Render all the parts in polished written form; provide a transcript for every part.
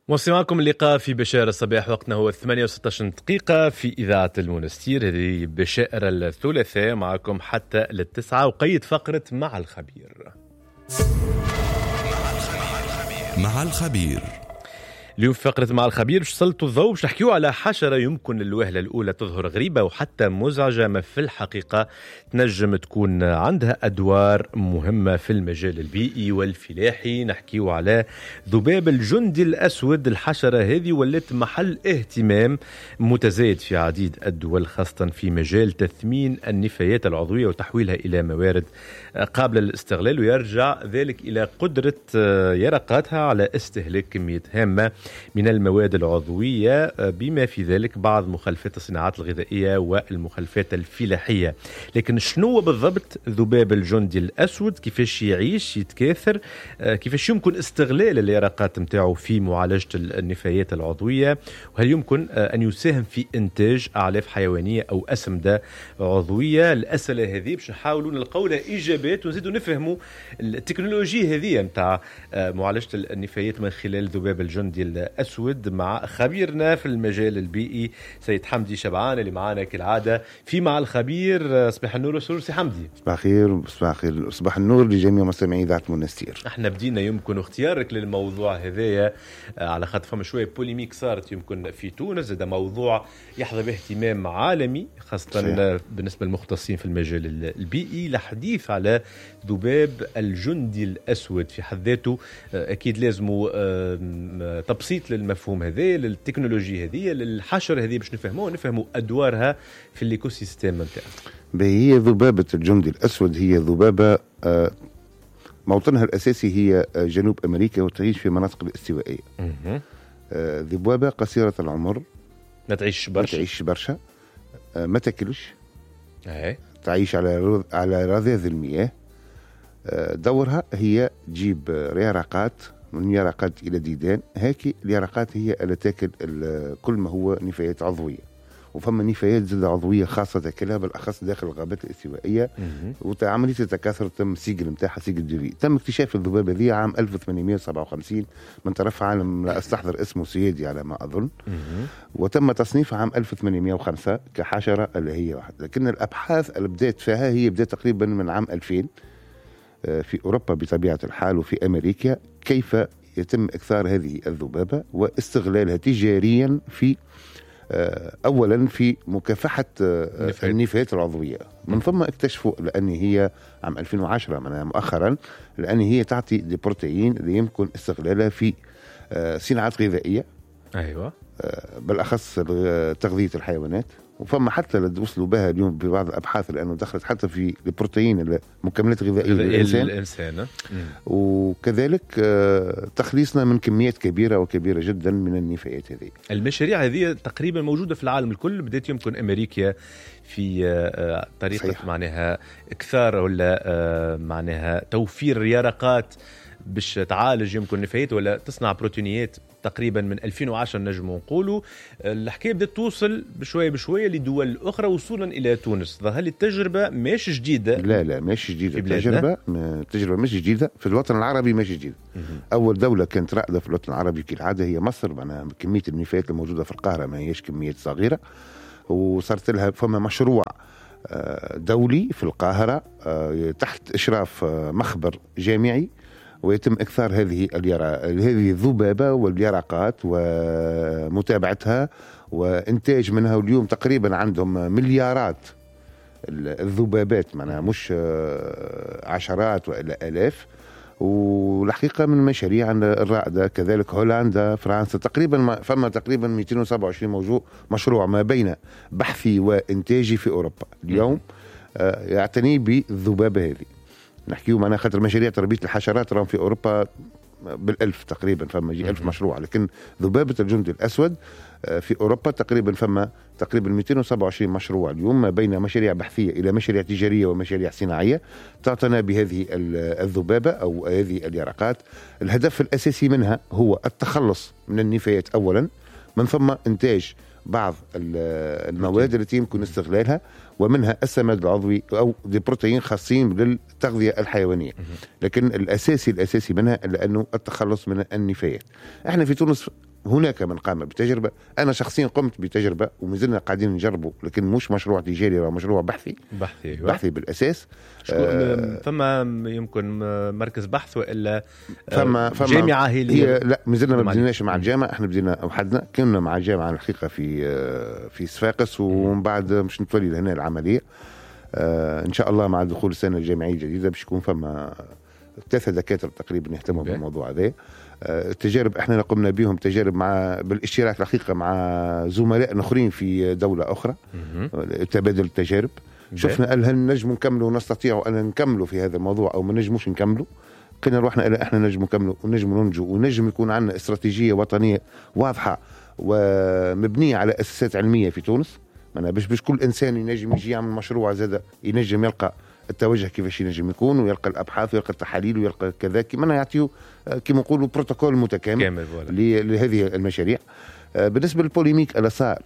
معكم اللقاء في بشائر الصباح. وقتنا هو 8:16 دقيقة في إذاعة المنستير. هذه بشائر الثلاثاء معكم حتى 9 وقيد فقرة مع الخبير. مع الخبير اليوم في فقرة مع الخبير باش سلطوا الضوء باش نحكيو على حشرة يمكن للوهلة الأولى تظهر غريبة وحتى مزعجة، ما في الحقيقة تنجم تكون عندها أدوار مهمة في المجال البيئي والفلاحي. نحكيو على ذباب الجندي الأسود. الحشرة هذه ولت محل اهتمام متزايد في عديد الدول، خاصة في مجال تثمين النفايات العضوية وتحويلها إلى موارد قابلة للاستغلال، ويرجع ذلك إلى قدرة يرقاتها على استهلاك كمية هامة من المواد العضوية، بما في ذلك بعض مخلفات الصناعات الغذائية والمخلفات الفلاحية. لكن شنو بالضبط ذباب الجندي الأسود؟ كيفاش يعيش يتكاثر؟ كيفاش يمكن استغلال اليرقات متاعه في معالجة النفايات العضوية؟ وهل يمكن أن يساهم في إنتاج أعلاف حيوانية أو أسمدة عضوية؟ الأسئلة هذه باش نحاولوا نلقوا لها إجابات ونزيدوا نفهموا التكنولوجيا هذه متاع معالجة النفايات من خلال ذباب الجندي الأسود مع خبيرنا في المجال البيئي سيد حمدي شبعان اللي معنا كالعادة في مع الخبير. صباح النور والسرور سي حمدي. صباح الخير. صباح النور لجميع مستمعي إذاعة المنستير. احنا بدينا يمكن اختيارك للموضوع هذايا على خاطر فما شوية بوليميك صارت يمكن في تونس. هذا موضوع يحظى باهتمام عالمي خاصة صحيح. بالنسبة للمختصين في المجال البيئي. الحديث على ذباب الجندي الأسود في حد ذاته أكيد لازم تبسيط للمفهوم هذا، للتكنولوجيا هذه، للحشر هذه باش نفهموا أدوارها في الإيكوسيستم متاعها. هي ذبابة الجندي الأسود هي ذبابة موطنها الأساسي هي جنوب أمريكا وتعيش في مناطق الاستوائية. ذبابة قصيرة العمر، ما تعيش برشا، ما تاكلش، تعيش على رذاذ المياه. دورها هي تجيب يرقات من يرقات إلى ديدان. هاكي اليرقات هي اللي تاكل كل ما هو نفايات عضوية، وفما نفايات زد عضوية خاصة تاكلها بالأخص داخل الغابات الاستوائية. وعملية التكاثر تم سجل متاعها سجل جريء. تم اكتشاف الذبابة ذي عام 1857 من طرف عالم لا أستحضر اسمه سيادي على ما أظن. وتم تصنيفها عام 1805 كحشرة اللي هي واحد. لكن الأبحاث اللي بدأت فيها هي بدأت تقريبا من عام 2000 في أوروبا بطبيعة الحال وفي أمريكا، كيف يتم إكثار هذه الذبابة واستغلالها تجاريا في أولا في مكافحة النفايات العضوية. من ثم اكتشفوا لأن هي عام 2010 مؤخرا لأن هي تعطي دي بروتين اللي يمكن استغلالها في صناعات غذائية. أيوة. بالأخص تغذية الحيوانات. وفما حتى اللي وصلوا بها اليوم ببعض الأبحاث لأنه دخلت حتى في البروتين مكملات غذائية للإنسان. وكذلك تخليصنا من كميات كبيرة جدا من النفايات هذه. المشاريع هذه تقريبا موجودة في العالم الكل. بدأت يمكن أمريكا في طريقة صحيح. معناها إكثار ولا معناها توفير يرقات باش تعالج يمكن نفايات ولا تصنع بروتينيات تقريبا من 2010 نجم نقولوا. الحكاية بدأت توصل بشوية لدول أخرى وصولا إلى تونس. ظهر لي التجربة مش جديدة. لا مش جديدة. التجربة مش جديدة في الوطن العربي، مش جديدة. أول دولة كانت رائدة في الوطن العربي كالعادة هي مصر. معناها كمية النفايات الموجودة في القاهرة ما هيش كميات صغيرة، وصارت لها فما مشروع دولي في القاهرة تحت إشراف مخبر جامعي، ويتم إكثار هذه الذبابة واليرقات ومتابعتها وإنتاج منها. واليوم تقريبا عندهم مليارات الذبابات، معناها مش عشرات وإلا آلاف. والحقيقة من المشاريع الرائدة كذلك هولندا، فرنسا، فما تقريبا 227 مشروع ما بين بحثي وإنتاجي في أوروبا اليوم يعتني بالذبابة هذه. نحكيو معنا خاطر مشاريع تربية الحشرات راهم في أوروبا بالألف تقريبا، فما 1000 مشروع. لكن ذبابة الجندي الأسود في أوروبا تقريبا 227 مشروع اليوم ما بين مشاريع بحثية إلى مشاريع تجارية ومشاريع صناعية تعتنى بهذه الذبابة أو هذه اليرقات. الهدف الأساسي منها هو التخلص من النفايات أولا، من ثم إنتاج بعض المواد التي يمكن استغلالها، ومنها السماد العضوي أو دي بروتين خاصين للتغذية الحيوانية. لكن الأساسي منها لأنه التخلص من النفايات. احنا في تونس هناك من قام بتجربة. أنا شخصيا قمت بتجربة ومازلنا قاعدين نجربه، لكن مش مشروع تجاري، هو مشروع بحثي بالأساس. فما يمكن مركز بحث وإلا فما جامعة هي لا مازلنا ما بديناش مع الجامعة، احنا بدينا وحدنا، كنا مع الجامعة الحقيقة في صفاقس، ومن بعد مش نتولي لهنا العملية. إن شاء الله مع دخول السنة الجامعية الجديدة باش يكون فما 3 دكاترة تقريبا يهتموا بالموضوع هذا. التجارب احنا قمنا بهم تجارب بالاشتراك الحقيقة مع زملاء اخرين في دولة أخرى، تبادل التجارب. شفنا هل نجم نكملوا ونستطيع أن نكملوا في هذا الموضوع أو ما نجموش نكملوا. قلنا روحنا احنا نجم نكملوا ونجم ننجو، ونجم يكون عندنا استراتيجية وطنية واضحة ومبنية على أساسات علمية في تونس. باش كل إنسان ينجم يجي يعمل مشروع زاد ينجم يلقى التوجه كيفاش ينجم يكون، ويلقى الابحاث ويلقى التحاليل ويلقى كذا، كما يعطيو كما نقولوا بروتوكول متكامل لهذه المشاريع. بالنسبه للبوليميك اللي صار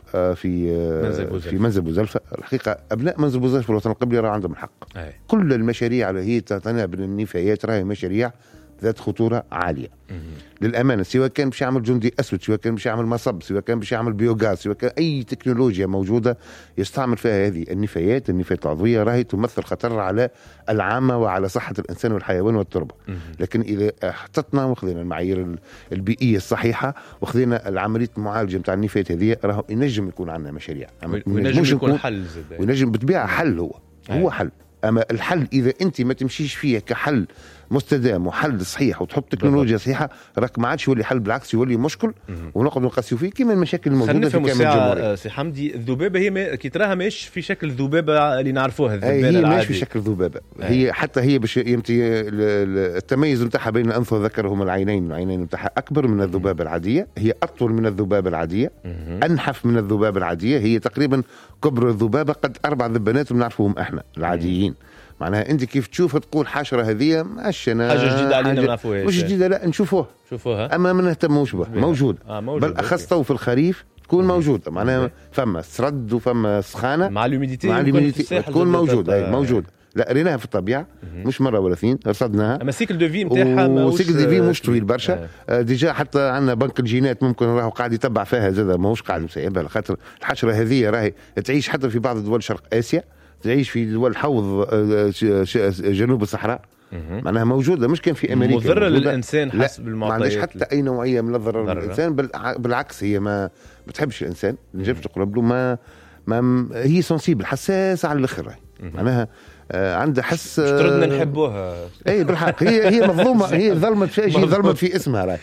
في منزل بوزلفة، الحقيقه ابناء منزل بوزلفة في الوطن القبلي راه عندهم الحق. كل المشاريع اللي هي تتناول النفايات راهي مشاريع ذات خطوره عاليه للامانه، سواء كان باش يعمل جندي اسود، سواء كان باش يعمل مصب، سواء كان باش يعمل بيوغاز، سواء كان اي تكنولوجيا موجوده يستعمل فيها هذه النفايات العضويه، راهي تمثل خطر على العامه وعلى صحه الانسان والحيوان والتربه. لكن اذا احتطنا وخذينا المعايير البيئيه الصحيحه وخذينا العمليه المعالجه نتاع النفايات هذه، راهو ينجم يكون عندنا مشاريع، وينجم يكون حل زاد، وينجم بالطبيعه حل هو حل. اما الحل اذا انت ما تمشيش فيه كحل مستدام وحل صحيح وتحط تكنولوجيا صحيحه، راك ما عادش يولي حل، بالعكس يولي مشكل ونقعد نقاسيو فيه كيما المشاكل الموجوده في كامل الجمهوريه. سي حمدي، الذبابه هي كي تراها ماهيش في شكل ذبابه اللي نعرفوها، الذبابه هي ماهيش في شكل ذبابه. هي حتى هي باش يمتي التميز نتاعها بين الانف والذكر هما العينين نتاعها اكبر من الذبابه العاديه، هي اطول من الذبابه العاديه، انحف من الذبابه العاديه، هي تقريبا كبر الذبابه قد 4 ذبانات بنعرفوهم احنا العاديين. معناها انت كيف تشوف تقول حشره هذه ماشي انا حاجه جديده علينا ما نعرفوهاش، مش جديده، لا نشوفوها اما ما نهتموش بها، موجود بل اخص في الخريف تكون موجوده. معناها فما سرد وفما سخانه مع الهيوميديتي تكون موجوده. لا ريناها في الطبيعه مش مره ولا 2، رصدناها. اما سيكل دو في نتاعها سيكل دو في مش طويل برشا. ديجا حتى عندنا بنك الجينات ممكن راهو قاعد يتبع فيها زاد، ماهوش قاعد مسيبها، خاطر الحشره هذه راهي تعيش حتى في بعض دول شرق اسيا، تعيش في دول حوض جنوب الصحراء. معناها موجوده، مش كان في امريكا مضره للانسان حسب المعطيات، ما عندهاش حتى اي نوعيه من الضرر للانسان، بالعكس هي ما بتحبش الانسان، نجمش تقرب له، ما هي سنسيبل، حساسه على الاخر. معناها عندها حس تردنا نحبوها. اي بالحق هي مظلومه، هي ظلمت في اسمها راهي.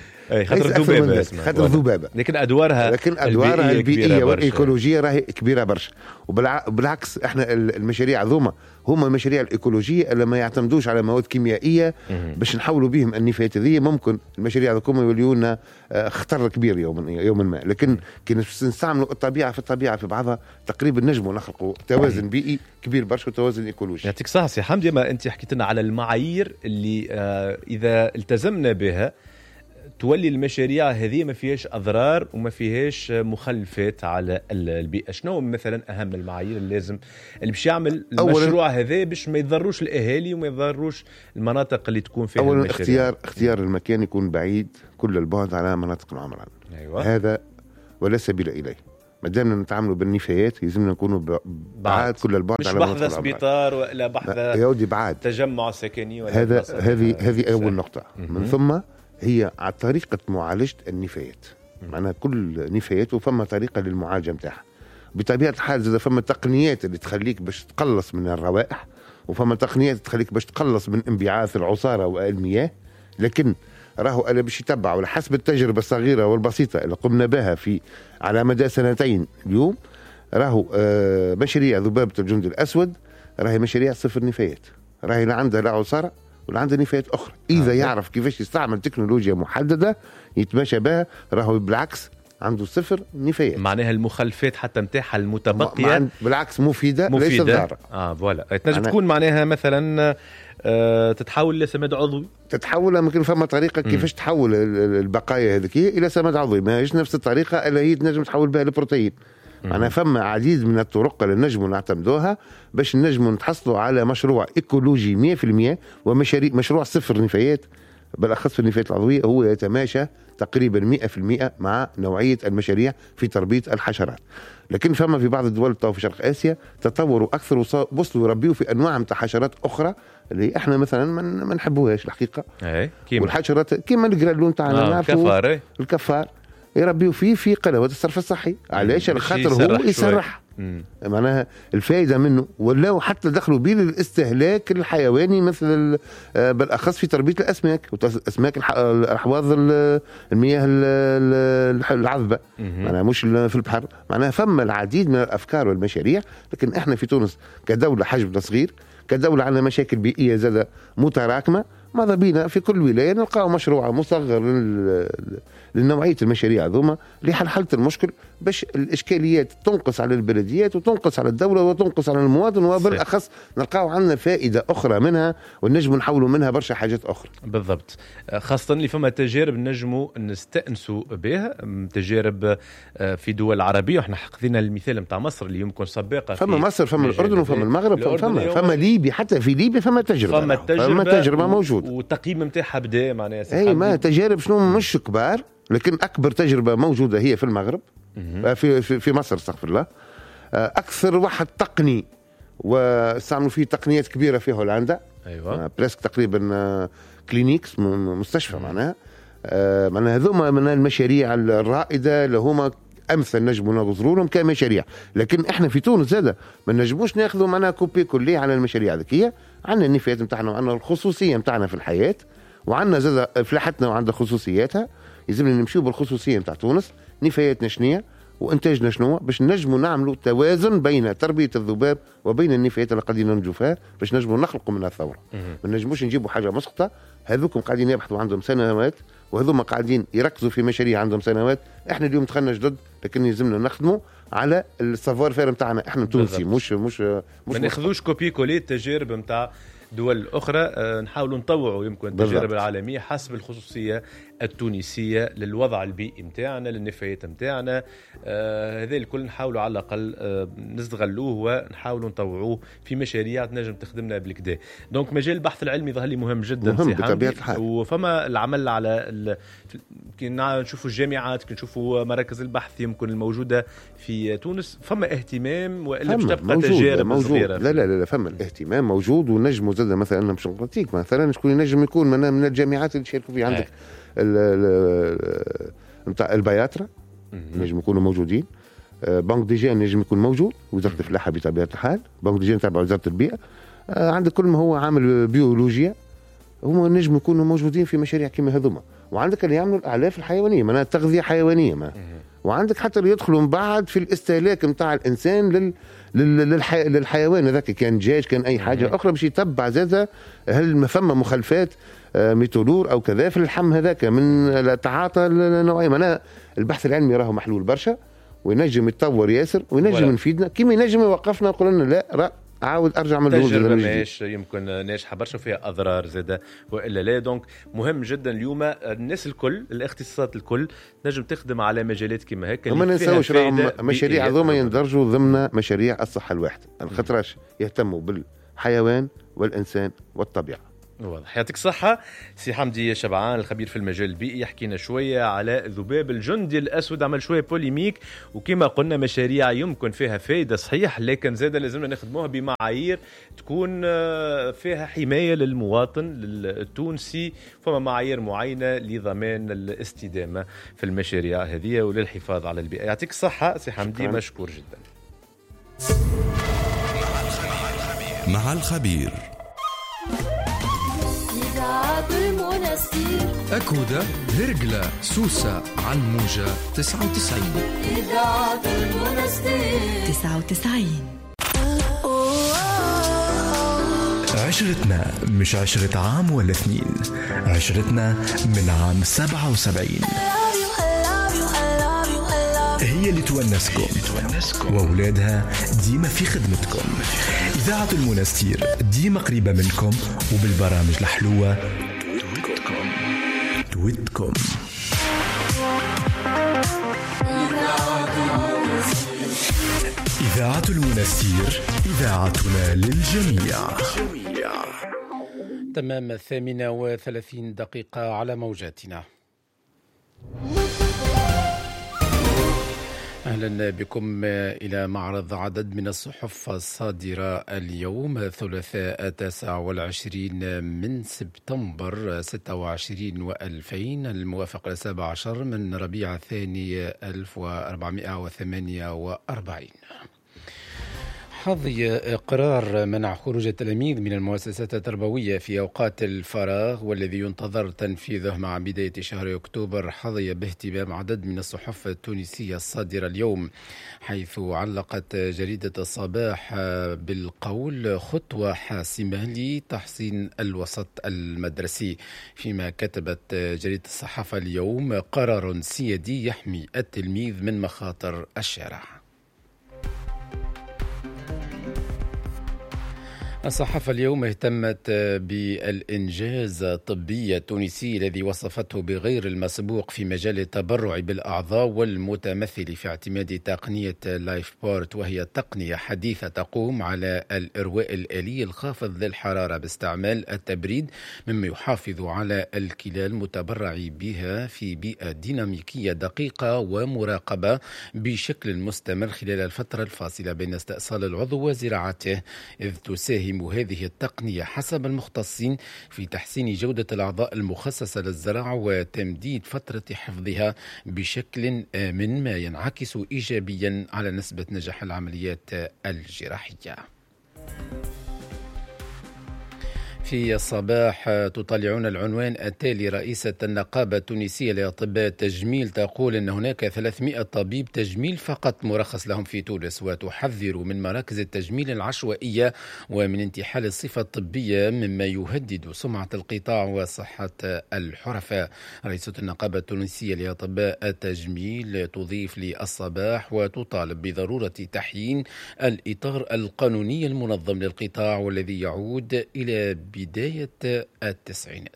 خاطر ذبابه، لكن ادوارها البيئيه والايكولوجيه راهي كبيره برشا. وبالعكس احنا المشاريع ذوما هما المشاريع الايكولوجيه اللي ما يعتمدوش على مواد كيميائيه باش نحولوا بهم النفايات هذه. ممكن المشاريع ذوما يوليوا لنا خطر كبير يوما ما، لكن كي نستعملوا الطبيعه في بعضها تقريبا نجموا نخلقوا توازن بيئي كبير برشا وتوازن ايكولوجي. يعطيك الصحه سي حمدي. ما انت حكيت لنا على المعايير اللي اذا التزمنا بها تولي المشاريع هذه ما فيهاش أضرار وما فيهاش مخلفات على البيئة. شنو مثلا أهم المعايير اللي لازم اللي باش يعمل المشروع هذا باش ما يضروش الأهالي وما يضروش المناطق اللي تكون فيها أولا اختيار المكان يكون بعيد كل البعد على مناطق العمران. أيوة. هذا ولا سبيل إليه. ما دامنا نتعاملوا بالنفايات لازمنا نكونوا بعاد كل البعد على مناطق العمران، مش بحذا سبيطار ولا بحذا يا ودي بعاد تجمع سكني ولا هذه أول نقطة. من ثم هي على طريقة معالجة النفايات. معناها كل نفايات وفما طريقة للمعالجة متاعها. بطبيعة الحال زي فما تقنيات اللي تخليك باش تقلص من الروائح، وفما تقنيات تخليك باش تقلص من انبعاث العصارة والمياه. لكن راهو ألا باش يتبع على حسب التجربة الصغيرة والبسيطة اللي قمنا بها على مدى 2 اليوم، راهو مشاريع ذبابة الجند الأسود راهي مشاريع صفر نفايات، راهي لا عندها لا عصارة ولا عنده نفايات أخرى. إذا يعرف كيفاش يستعمل تكنولوجيا محددة يتماشى بها، راهو بالعكس عنده صفر نفايات. معناها المخلفات حتى متاعها المتبقية بالعكس مفيدة. ليس ضارة. فوالا تنجم تكون معناها مثلا تتحول لسماد عضوي، تتحول ممكن فما طريقة كيفاش تحول البقايا هذيك إلى سماد عضوي، ما هيش نفس الطريقة اللي هي تنجم تحول بها البروتين. أنا فما عديد من الطرق اللي نجموا نعتمدوها باش نجموا نتحصلوا على مشروع إيكولوجي 100% ومشروع صفر نفايات بالأخص في النفايات العضوية هو يتماشى تقريبا 100% مع نوعية المشاريع في تربية الحشرات. لكن فما في بعض الدول في شرق آسيا تطوروا أكثر وصلوا يربيوا في أنواع متاع حشرات أخرى اللي إحنا مثلا ما نحبوهاش الحقيقة. والحشرات كيما الجرالون تاعنا نعرفوا الكفار يربيوا فيه في قنوات الصرف الصحي. علاش؟ الخاطر هو يسرح معناها الفائدة منه، ولا حتى دخلوا به للاستهلاك الحيواني مثل بالأخص في تربية الأسماك وأسماك الأحواض المياه العذبة معناها مش في البحر. معناها فما العديد من الأفكار والمشاريع. لكن احنا في تونس كدولة حجمنا صغير، كدولة عندنا مشاكل بيئية زادة متراكمة، ماذا بينا في كل ولاية نلقاو مشروع مصغر لنوعية المشاريع هذوما لحل المشكل، باش الإشكاليات تنقص على البلديات وتنقص على الدولة وتنقص على المواطن، وبالأخص نلقاو عندنا فائدة أخرى منها ونجم نحولوا منها برشا حاجات أخرى. بالضبط، خاصة اللي فما تجارب نجموا نستأنسوا بها، تجارب في دول عربية. وإحنا حققنا المثال متاع مصر اللي يمكن سابقة، فما مصر، فما الأردن، وفما المغرب، فما ليبيا. حتى في ليبيا فما تجربة موجود والتقييم متاعها بدا معناها أي ما تجارب شنو مش كبار، لكن أكبر تجربة موجودة هي في المغرب، في مصر استغفر الله. أكثر واحد تقني واستعملوا فيه تقنيات كبيرة في هولندا. أيوة. بريسك تقريبا كلينيكس مستشفى معناها هذوما من المشاريع الرائدة اللي هما أمثل نجموا نظروا لهم كمشاريع. لكن إحنا في تونس هذا ما نجموش ناخذوا معنا كوبي كلي على المشاريع الذكية. عندنا النفايات متاعنا وعندنا الخصوصية متاعنا في الحياة، وعندنا زاد فلاحتنا وعندها خصوصياتها. يلزمنا نمشيو بالخصوصية متاع تونس، نفاياتنا شنية وإنتاجنا شنو، باش نجموا نعملوا توازن بين تربية الذباب وبين النفايات اللي قاعدين ننجو فيها، باش نجموا نخلقوا منها ثورة. ما نجموش نجيبوا حاجة مسقطة. هذوكم قاعدين يبحثوا عندهم سنوات، وهذوما قاعدين يركزوا في مشاريع عندهم سنوات. احنا اليوم دخلنا جدد، لكن يلزمنا نخدموا على السافوار فير متاعنا احنا تونسي. مش ما ناخذوش كوبي كولي التجارب متاع دول أخرى، نحاولوا نطوعوا يمكن التجارب العالمية حسب الخصوصية التونسية للوضع البيئي متاعنا، للنفايات متاعنا. هذا الكل نحاولوا على الأقل نستغلوه ونحاولوا نطوعوه في مشاريع تنجم تخدمنا بالكدا. دونك مجال البحث العلمي ظهر لي مهم جدا، مهم بطبيعة الحال. وفما العمل على كنا نشوفوا الجامعات، كنا نشوفوا مراكز البحث يمكن الموجودة في تونس. فما اهتمام وإلا مش تبقى تجارب صغيرة؟ لا فما الاهتمام موجود. ونجموا زاد مثلا مش نعطيك مثلا شكون ينجم يكون من الجامعات اللي شاركوا فيه. عندك نتاع البياترا نجم يكونوا موجودين، بنك ديجان نجم يكون موجود، وزارة الفلاحة بطبيعة الحال، بنك ديجان تابع وزارة البيئة. عندك كل ما هو عامل بيولوجيا هم نجم يكونوا موجودين في مشاريع كما هذوما. وعندك اللي يعملوا الأعلاف الحيوانية معناها تغذية حيوانية وعندك حتى اللي يدخلوا من بعد في الاستهلاك متاع الإنسان للحيوان هذاك، كان دجاج كان أي حاجة أخرى، باش يتبع زاده هل ما ثم مخلفات ميتولور أو كذا في اللحم هذاك من التعاطى النوعية. معناها البحث العلمي راه محلول برشا، وينجم يتطور ياسر، وينجم يفيدنا كيما ينجم يوقفنا يقول لنا لا عاود ارجع من الاول. تجربه ماشي يمكن ناجحه برشا فيها اضرار زاده والا لا. دونك مهم جدا اليوم الناس الكل، الاختصاصات الكل تنجم تخدم على مجالات كما هيك. وما ننساوش مشاريع هذوما يندرجوا ضمن مشاريع الصحه الواحده، الخطراش يهتموا بالحيوان والانسان والطبيعه. واضح. يعطيك الصحة سي حمدي شبعان الخبير في المجال البيئي. حكينا شوية على ذباب الجندي الأسود، عمل شوية بوليميك، وكما قلنا مشاريع يمكن فيها فايدة صحيح، لكن زادة لازمنا نخدموها بمعايير تكون فيها حماية للمواطن التونسي. فما معايير معينة لضمان الاستدامة في المشاريع هذه وللحفاظ على البيئة. يعطيك الصحة سي حمدي، مشكور جدا. مع الخبير أكودة هرقلة سوسة عن موجة 99 إذاعة المنستير 99. عشرتنا مش 10 عام ولا 2، عشرتنا من عام 77 هي اللي تونسكم وأولادها ديما في خدمتكم. إذاعة المنستير ديما قريبة منكم وبالبرامج الحلوة تويتكم. إذاعة المنستير إذاعتنا للجميع. تمام 38 دقيقة على موجاتنا. أهلا بكم إلى معرض عدد من الصحف الصادرة اليوم ثلاثاء 29 من سبتمبر 26 و2000 الموافق 17 من ربيع الثاني 1448. حظي قرار منع خروج التلاميذ من المؤسسات التربوية في أوقات الفراغ والذي ينتظر تنفيذه مع بداية شهر أكتوبر حظي باهتمام عدد من الصحف التونسية الصادرة اليوم، حيث علقت جريدة الصباح بالقول خطوة حاسمة لتحسين الوسط المدرسي، فيما كتبت جريدة الصحافة اليوم قرار سيادي يحمي التلميذ من مخاطر الشارع. الصحافة اليوم اهتمت بالإنجاز الطبي التونسي الذي وصفته بغير المسبوق في مجال التبرع بالأعضاء والمتمثل في اعتماد تقنية لايف بورت، وهي تقنية حديثة تقوم على الإرواء الآلي الخافض للحرارة باستعمال التبريد، مما يحافظ على الكلى المتبرع بها في بيئة ديناميكية دقيقة ومراقبة بشكل مستمر خلال الفترة الفاصلة بين استئصال العضو وزراعته، إذ تساهم هذه التقنية حسب المختصين في تحسين جودة الأعضاء المخصصة للزراعة وتمديد فترة حفظها بشكل آمن، ما ينعكس إيجابيا على نسبة نجاح العمليات الجراحية. في الصباح تطالعون العنوان التالي: رئيسة النقابة التونسية لأطباء التجميل تقول أن هناك 300 طبيب تجميل فقط مرخص لهم في تونس، وتحذر من مراكز التجميل العشوائية ومن انتحال الصفة الطبية مما يهدد سمعة القطاع وصحة الحرفاء. رئيسة النقابة التونسية لأطباء التجميل تضيف للصباح وتطالب بضرورة تحيين الإطار القانوني المنظم للقطاع والذي يعود إلى بداية التسعينات.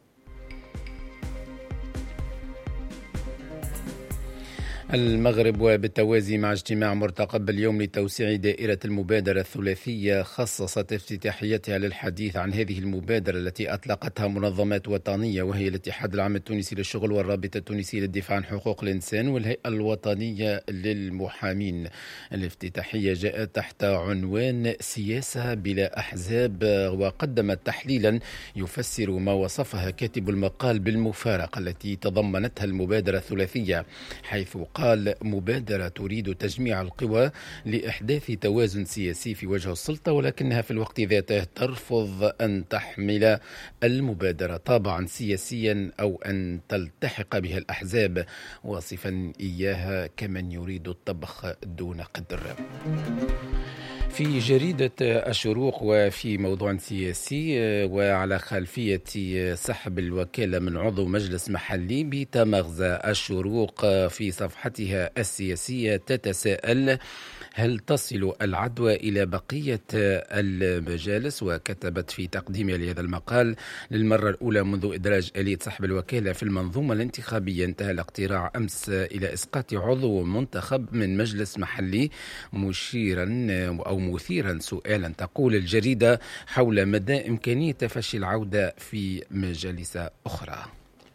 المغرب وبالتوازي مع اجتماع مرتقب اليوم لتوسيع دائرة المبادرة الثلاثية خصصت افتتاحيتها للحديث عن هذه المبادرة التي أطلقتها منظمات وطنية، وهي الاتحاد العام التونسي للشغل والرابطة التونسية للدفاع عن حقوق الإنسان والهيئة الوطنية للمحامين. الافتتاحية جاءت تحت عنوان سياسة بلا أحزاب، وقدمت تحليلا يفسر ما وصفها كاتب المقال بالمفارقة التي تضمنتها المبادرة الثلاثية، حيث قال: مبادرة تريد تجميع القوى لإحداث توازن سياسي في وجه السلطة، ولكنها في الوقت ذاته ترفض أن تحمل المبادرة طابعا سياسيا أو أن تلتحق بها الأحزاب، واصفا إياها كمن يريد الطبخ دون قدر. في جريدة الشروق وفي موضوع سياسي وعلى خلفية سحب الوكالة من عضو مجلس محلي بتمغزى، الشروق في صفحتها السياسية تتساءل: هل تصل العدوى إلى بقية المجالس؟ وكتبت في تقديمها لهذا المقال: للمرة الأولى منذ إدراج آلية سحب الوكالة في المنظومة الانتخابية انتهى الاقتراع أمس إلى إسقاط عضو منتخب من مجلس محلي، مشيرا أو مثيرا سؤالا، تقول الجريدة، حول مدى إمكانية تفشي العودة في مجالس أخرى.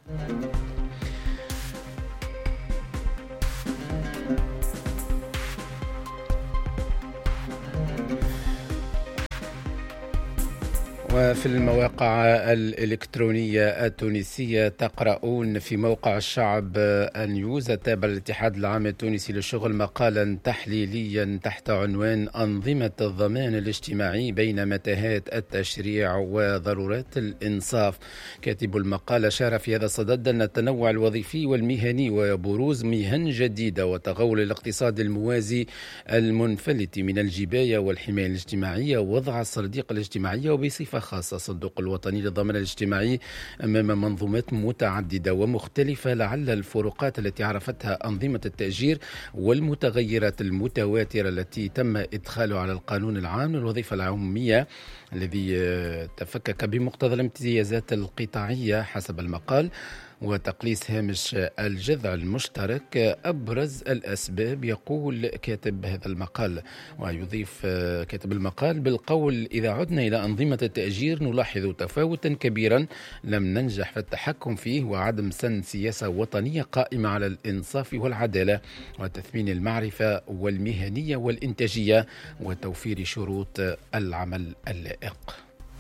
وفي المواقع الإلكترونية التونسية تقرؤون في موقع الشعب النيوز التابع للاتحاد العام التونسي للشغل مقالا تحليليا تحت عنوان أنظمة الضمان الاجتماعي بين متاهات التشريع وضرورات الإنصاف. كاتب المقال أشار في هذا الصدد أن التنوع الوظيفي والمهني وبروز مهن جديدة وتغول الاقتصاد الموازي المنفلت من الجباية والحماية الاجتماعية ووضع الصناديق الاجتماعية وبصفة خاصة الصندوق الوطني للضمان الاجتماعي أمام منظومات متعددة ومختلفة، لعل الفروقات التي عرفتها أنظمة التأجير والمتغيرات المتواترة التي تم إدخالها على القانون العام للوظيفة العمومية الذي تفكك بمقتضى الامتيازات القطاعية حسب المقال، وتقليص هامش الجذع المشترك أبرز الأسباب، يقول كاتب هذا المقال. ويضيف كاتب المقال بالقول: إذا عدنا إلى أنظمة التأجير نلاحظ تفاوتا كبيرا لم ننجح في التحكم فيه، وعدم سن سياسة وطنية قائمة على الإنصاف والعدالة وتثمين المعرفة والمهنية والإنتاجية وتوفير شروط العمل اللائق.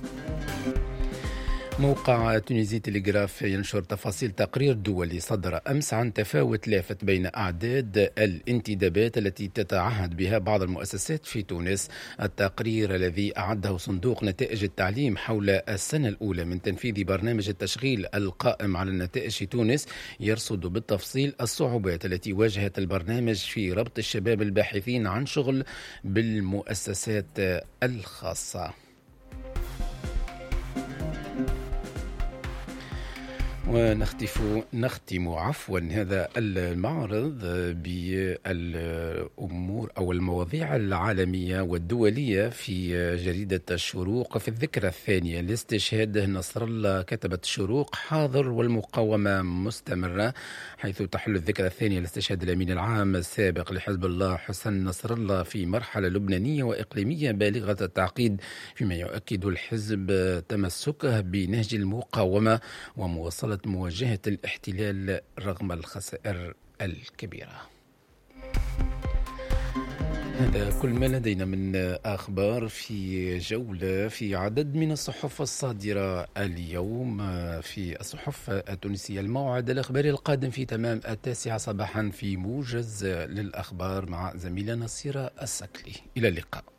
موقع تونسي تلغراف ينشر تفاصيل تقرير دولي صدر أمس عن تفاوت لافت بين أعداد الانتدابات التي تتعهد بها بعض المؤسسات في تونس. التقرير الذي أعده صندوق نتائج التعليم حول السنة الأولى من تنفيذ برنامج التشغيل القائم على النتائج في تونس يرصد بالتفصيل الصعوبات التي واجهت البرنامج في ربط الشباب الباحثين عن شغل بالمؤسسات الخاصة. ونختم هذا المعرض بالأمور أو المواضيع العالمية والدولية في جريدة الشروق. في الذكرى الثانية لاستشهاد نصر الله كتبت الشروق: حاضر والمقاومة مستمرة، حيث تحل الذكرى الثانية لاستشهاد الأمين العام السابق لحزب الله حسن نصر الله في مرحلة لبنانية وإقليمية بالغة التعقيد، فيما يؤكد الحزب تمسكه بنهج المقاومة ومواصلة مواجهة الاحتلال رغم الخسائر الكبيرة. هذا كل ما لدينا من أخبار في جولة في عدد من الصحف الصادرة اليوم في الصحف التونسية. الموعد الإخباري القادم في تمام 9 صباحا في موجز للأخبار مع زميلنا نصيرة السكلي. إلى اللقاء.